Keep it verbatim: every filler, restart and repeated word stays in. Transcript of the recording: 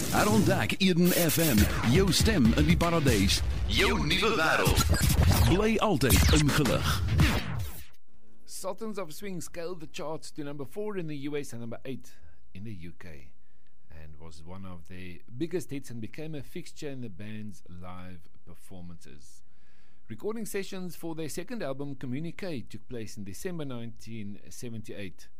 Herontdek Eden F M, jou stem in die paradijs, jou nuwe wêreld. Bly altyd ingelig. Sultans of Swing scaled the charts to number four in the U S and number eight in the U K, and was one of their biggest hits and became a fixture in the band's live performances. Recording sessions for their second album, Communique, took place in December nineteen seventy-eight.